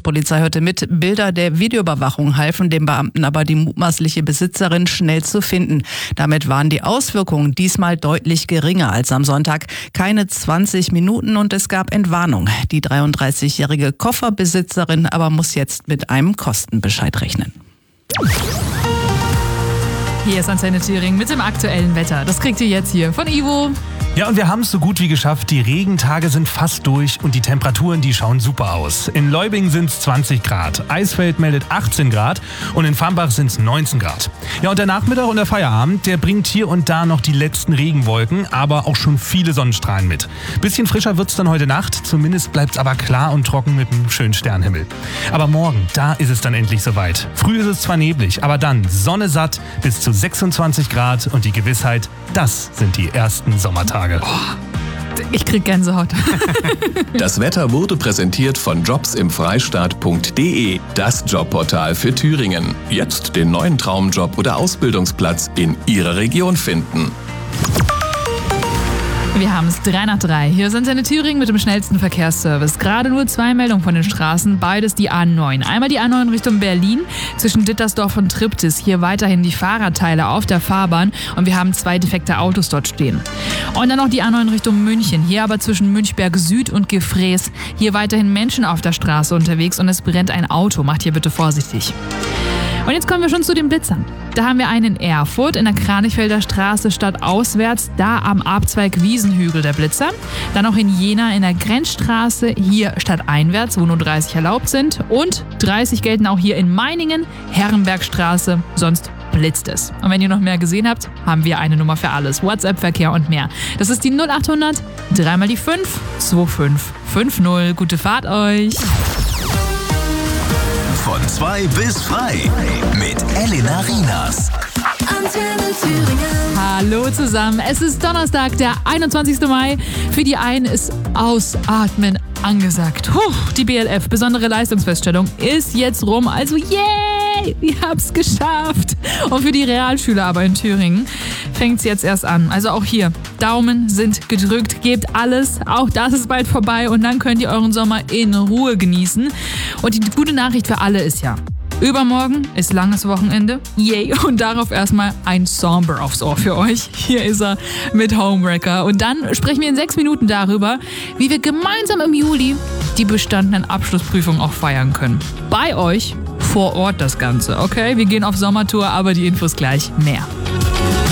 Polizei heute mit. Bilder der Videoüberwachung halfen den Beamten aber, die mutmaßliche Besitzerin schnell zu finden. Damit waren die Auswirkungen diesmal deutlich geringer als am Sonntag. Keine 20 Minuten und es gab Entwarnung. Die 33-jährige Kofferbesitzerin aber muss jetzt mit einem Kostenbescheid rechnen. Hier ist Antenne Thüringen mit dem aktuellen Wetter. Das kriegt ihr jetzt hier von Ivo. Ja, und wir haben es so gut wie geschafft. Die Regentage sind fast durch und die Temperaturen, die schauen super aus. In Leubing sind es 20 Grad, Eisfeld meldet 18 Grad und in Fambach sind es 19 Grad. Ja, und der Nachmittag und der Feierabend, der bringt hier und da noch die letzten Regenwolken, aber auch schon viele Sonnenstrahlen mit. Bisschen frischer wird's dann heute Nacht, zumindest bleibt's aber klar und trocken mit einem schönen Sternhimmel. Aber morgen, da ist es dann endlich soweit. Früh ist es zwar neblig, aber dann Sonne satt bis zu 26 Grad und die Gewissheit, das sind die ersten Sommertage. Ich krieg Gänsehaut. Das Wetter wurde präsentiert von jobsimfreistaat.de, das Jobportal für Thüringen. Jetzt den neuen Traumjob oder Ausbildungsplatz in Ihrer Region finden. Wir haben es 3 nach 3. Hier sind Antenne Thüringen mit dem schnellsten Verkehrsservice. Gerade nur 2 Meldungen von den Straßen, beides die A9. Einmal die A9 Richtung Berlin zwischen Dittersdorf und Triptis. Hier weiterhin die Fahrradteile auf der Fahrbahn und wir haben 2 defekte Autos dort stehen. Und dann noch die A9 Richtung München. Hier aber zwischen Münchberg Süd und Gefrees. Hier weiterhin Menschen auf der Straße unterwegs und es brennt ein Auto. Macht hier bitte vorsichtig. Und jetzt kommen wir schon zu den Blitzern. Da haben wir einen in Erfurt in der Kranichfelder Straße stadtauswärts, da am Abzweig Wiesenhügel der Blitzer. Dann auch in Jena in der Grenzstraße, hier stadteinwärts, wo nur 30 erlaubt sind. Und 30 gelten auch hier in Meiningen, Herrenbergstraße, sonst blitzt es. Und wenn ihr noch mehr gesehen habt, haben wir eine Nummer für alles. WhatsApp-Verkehr und mehr. Das ist die 0800 3 mal die 5 2550. Gute Fahrt euch! Von 2 bis frei mit Elena Rienas. Antenne Thüringen. Hallo zusammen, es ist Donnerstag, der 21. Mai. Für die einen ist Ausatmen angesagt. Die BLF, besondere Leistungsfeststellung, ist jetzt rum. Also yay, wir haben's geschafft. Und für die Realschüler aber in Thüringen fängt's jetzt erst an. Also auch hier, Daumen sind gedrückt, gebt alles. Auch das ist bald vorbei und dann könnt ihr euren Sommer in Ruhe genießen. Und die gute Nachricht für alle ist ja, übermorgen ist langes Wochenende. Yay! Und darauf erstmal ein Somber aufs Ohr für euch. Hier ist er mit Homewrecker. Und dann sprechen wir in 6 Minuten darüber, wie wir gemeinsam im Juli die bestandenen Abschlussprüfungen auch feiern können. Bei euch vor Ort das Ganze, okay? Wir gehen auf Sommertour, aber die Infos gleich mehr.